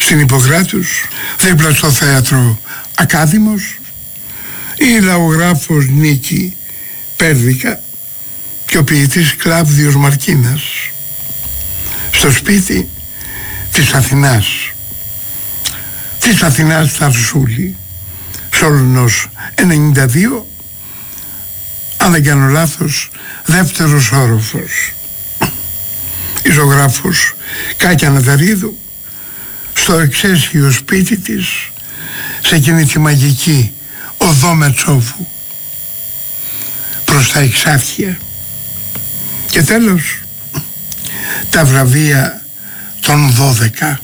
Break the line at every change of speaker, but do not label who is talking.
στην Ιπποκράτους, δίπλα στο θέατρο Ακάδημος, η λαογράφος Νίκη Πέρδικα και ο ποιητής Κλάβδιος Μαρκίνας στο σπίτι της Αθηνάς Θαρσούλη, Σόλωνος 92, αν δεν κάνω λάθος, δεύτερος όροφος. Η ζωγράφος Κάκια Ναταρίδου στο εξαίσιο σπίτι της, σε εκείνη τη μαγική οδό Μετσόβου προς τα Εξάρχεια. Και τέλος, τα βραβεία των 12